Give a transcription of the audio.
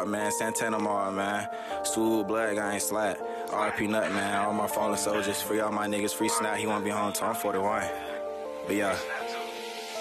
Mall, man. Santana Mall, man. Swoop, Blood, I ain't slack. RP Nut, man. All my fallen soldiers. Free all my niggas. Free Snap. He won't be home till I'm 41. But yeah.